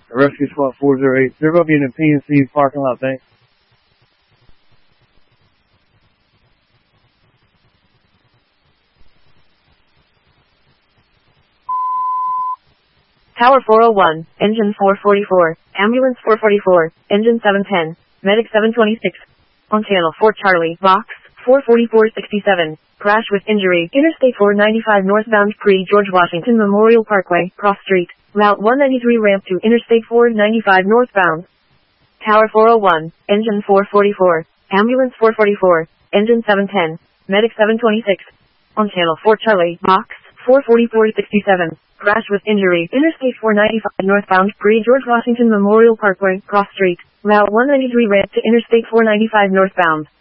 Rescue Squad 408. They're going to be in the PNC parking lot, thanks. Tower 401, Engine 444, Ambulance 444, Engine 710, Medic 726. On Channel 4 Charlie, Box 44467. Crash with injury. Interstate 495 northbound pre-George Washington Memorial Parkway, Cross Street. Route 193 ramp to Interstate 495 northbound. Tower 401, Engine 444, Ambulance 444, Engine 710, Medic 726. On Channel 4 Charlie, Box 44467. Crash with injury. Interstate 495 northbound pre-George Washington Memorial Parkway, Cross Street. Route 193 ramp to Interstate 495 northbound.